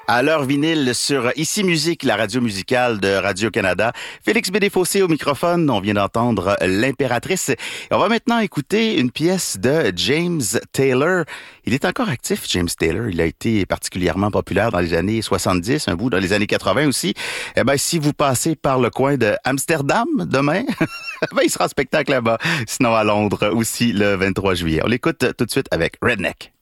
À l'heure vinyle sur Ici Musique, la radio musicale de Radio-Canada. Félix Bédéfossé au microphone. On vient d'entendre L'Impératrice. Et on va maintenant écouter une pièce de James Taylor. Il est encore actif, James Taylor. Il a été particulièrement populaire dans les années 70, un bout dans les années 80 aussi. Eh ben, si vous passez par le coin de Amsterdam demain, ben, il sera en spectacle là-bas. Sinon à Londres aussi le 23 juillet. On l'écoute tout de suite avec Redneck.